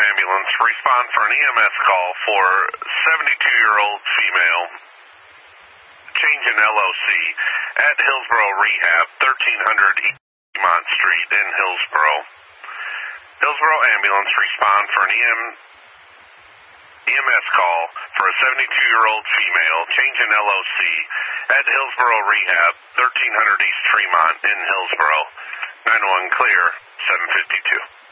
ambulance. Respond for an EMS call for 72-year-old female. Change in LOC at Hillsboro Rehab, 1300 East Mont Street in Hillsboro. Hillsboro ambulance, respond for an EMS call for a 72-year-old female. Change in LOC at Hillsboro Rehab, 1300 East Tremont in Hillsboro. 911 clear, 752.